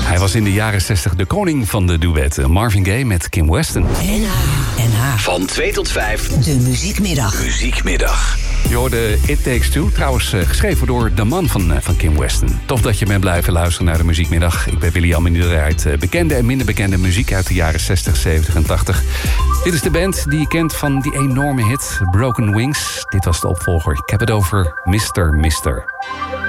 Hij was in de jaren 60 de koning van de duetten. Marvin Gaye met Kim Weston. NH. Van 2 tot 5. De Muziekmiddag. Muziekmiddag. Je hoorde It Takes Two, trouwens geschreven door de man van Kim Weston. Tof dat je bent blijven luisteren naar de Muziekmiddag. Ik ben William en die draait bekende en minder bekende muziek uit de jaren 60, 70 en 80. Dit is de band die je kent van die enorme hit Broken Wings. Dit was de opvolger. Ik heb het over Mr. Mister.